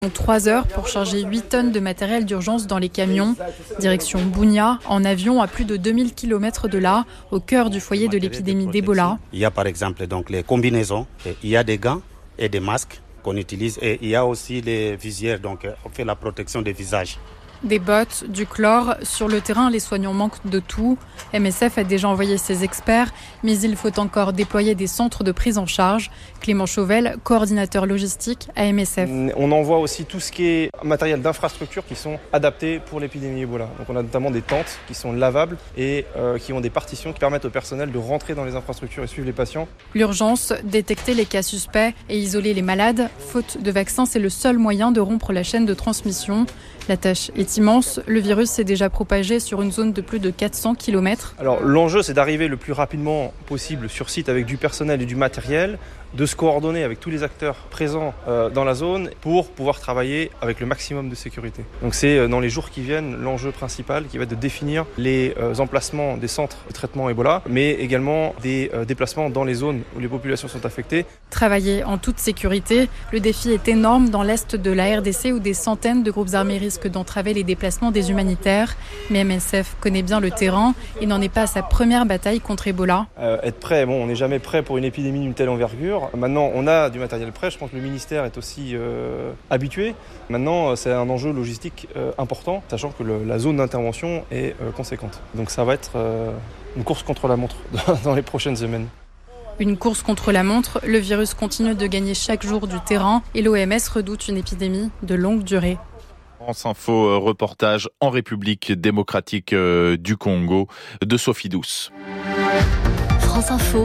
3 heures pour charger 8 tonnes de matériel d'urgence dans les camions. Direction Bunia, en avion à plus de 2000 km de là, au cœur du foyer de l'épidémie d'Ebola. Il y a par exemple donc les combinaisons, il y a des gants et des masques qu'on utilise et il y a aussi les visières, donc on fait la protection des visages. Des bottes, du chlore. Sur le terrain, les soignants manquent de tout. MSF a déjà envoyé ses experts, mais il faut encore déployer des centres de prise en charge. Clément Chauvel, coordinateur logistique à MSF. On envoie aussi tout ce qui est matériel d'infrastructure qui sont adaptés pour l'épidémie Ebola. Donc on a notamment des tentes qui sont lavables et qui ont des partitions qui permettent au personnel de rentrer dans les infrastructures et suivre les patients. L'urgence, détecter les cas suspects et isoler les malades. Faute de vaccins, c'est le seul moyen de rompre la chaîne de transmission. La tâche est immense. Le virus s'est déjà propagé sur une zone de plus de 400 km. Alors l'enjeu, c'est d'arriver le plus rapidement possible sur site avec du personnel et du matériel, de se coordonner avec tous les acteurs présents dans la zone pour pouvoir travailler avec le maximum de sécurité. Donc c'est dans les jours qui viennent l'enjeu principal qui va être de définir les emplacements des centres de traitement Ebola, mais également des déplacements dans les zones où les populations sont affectées. Travailler en toute sécurité, le défi est énorme dans l'est de la RDC où des centaines de groupes armés risquent d'entraver les déplacements des humanitaires. Mais MSF connaît bien le terrain et n'en est pas à sa première bataille contre Ebola. Être prêt, on n'est jamais prêt pour une épidémie d'une telle envergure. Maintenant, on a du matériel prêt. Je pense que le ministère est aussi habitué. Maintenant, c'est un enjeu logistique important, sachant que la zone d'intervention est conséquente. Donc ça va être une course contre la montre dans les prochaines semaines. Une course contre la montre, le virus continue de gagner chaque jour du terrain et l'OMS redoute une épidémie de longue durée. France Info, reportage en République démocratique du Congo de Sophie Douce. France Info,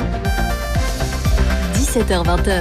17h-20h.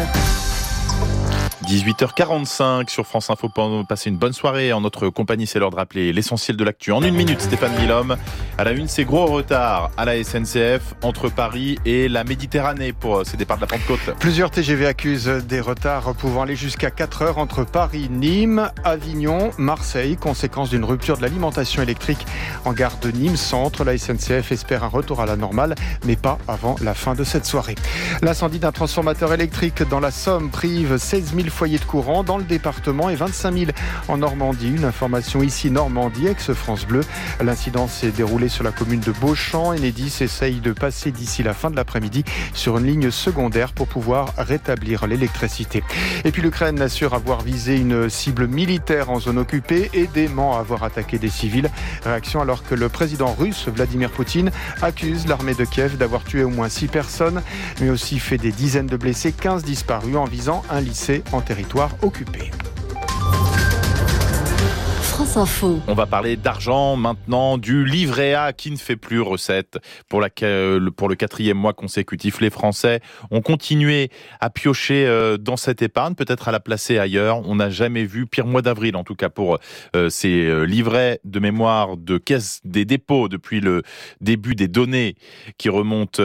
18h45 sur France Info pour passer une bonne soirée. En notre compagnie, c'est l'heure de rappeler l'essentiel de l'actu. En une minute, Stéphane Guillaume. À la une, c'est gros retard à la SNCF entre Paris et la Méditerranée pour ces départs de la Pentecôte. Plusieurs TGV accusent des retards pouvant aller jusqu'à 4 heures entre Paris, Nîmes, Avignon, Marseille. Conséquence d'une rupture de l'alimentation électrique en gare de Nîmes Centre. La SNCF espère un retour à la normale, mais pas avant la fin de cette soirée. L'incendie d'un transformateur électrique dans la Somme prive 16 000 foyers de courant dans le département et 25 000 en Normandie. Une information ici Normandie, ex-France Bleu. L'incident s'est déroulé sur la commune de Beauchamp. Enedis essaye de passer d'ici la fin de l'après-midi sur une ligne secondaire pour pouvoir rétablir l'électricité. Et puis l'Ukraine assure avoir visé une cible militaire en zone occupée et dément avoir attaqué des civils. Réaction alors que le président russe Vladimir Poutine accuse l'armée de Kiev d'avoir tué au moins 6 personnes, mais aussi fait des dizaines de blessés, 15 disparus en visant un lycée en territoire occupé. France Info. On va parler d'argent maintenant, du livret A qui ne fait plus recette. Pour le 4e mois consécutif, les Français ont continué à piocher dans cette épargne, peut-être à la placer ailleurs. On n'a jamais vu pire mois d'avril, en tout cas pour ces livrets de mémoire de caisse des dépôts depuis le début des données qui remontent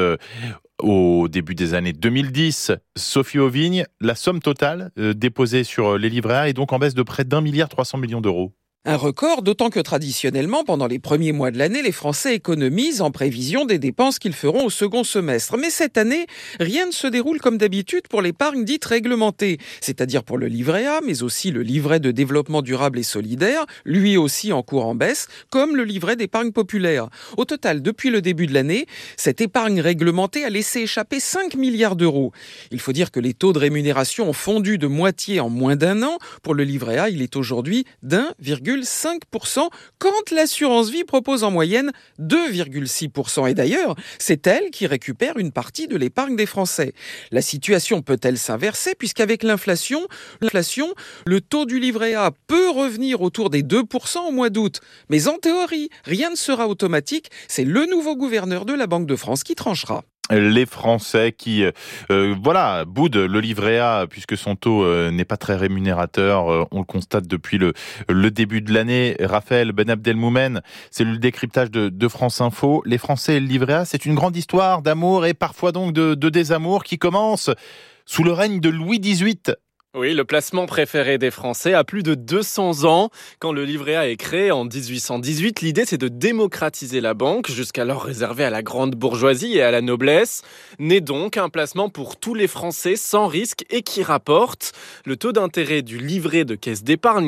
au début des années 2010. Sophie Auvigne, la somme totale déposée sur les livrets A est donc en baisse de près d'1,3 milliard d'euros. Un record, d'autant que traditionnellement, pendant les premiers mois de l'année, les Français économisent en prévision des dépenses qu'ils feront au second semestre. Mais cette année, rien ne se déroule comme d'habitude pour l'épargne dite réglementée, c'est-à-dire pour le livret A, mais aussi le livret de développement durable et solidaire, lui aussi en cours en baisse, comme le livret d'épargne populaire. Au total, depuis le début de l'année, cette épargne réglementée a laissé échapper 5 milliards d'euros. Il faut dire que les taux de rémunération ont fondu de moitié en moins d'un an. Pour le livret A, il est aujourd'hui d'1,5%, quand l'assurance vie propose en moyenne 2,6%. Et d'ailleurs, c'est elle qui récupère une partie de l'épargne des Français. La situation peut-elle s'inverser puisqu'avec l'inflation, le taux du livret A peut revenir autour des 2% au mois d'août. Mais en théorie, rien ne sera automatique. C'est le nouveau gouverneur de la Banque de France qui tranchera. Les Français qui boudent le livret A puisque son taux n'est pas très rémunérateur, on le constate depuis le début de l'année. Raphaël Ben Abdelmoumen, c'est le décryptage de France Info. Les Français et le livret A, c'est une grande histoire d'amour et parfois donc de désamour qui commence sous le règne de Louis XVIII. Oui, le placement préféré des Français a plus de 200 ans. Quand le livret A est créé en 1818, l'idée c'est de démocratiser la banque, jusqu'alors réservée à la grande bourgeoisie et à la noblesse. Né donc un placement pour tous les Français sans risque et qui rapporte. Le taux d'intérêt du livret de caisse d'épargne